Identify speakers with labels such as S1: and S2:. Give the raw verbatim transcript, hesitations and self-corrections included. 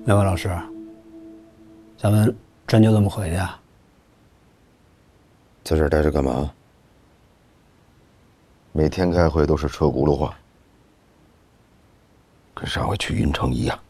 S1: 两位老师，咱们真就这么回去啊？
S2: 在这儿待着干嘛？每天开会都是车轱辘话，跟上回去运城一样。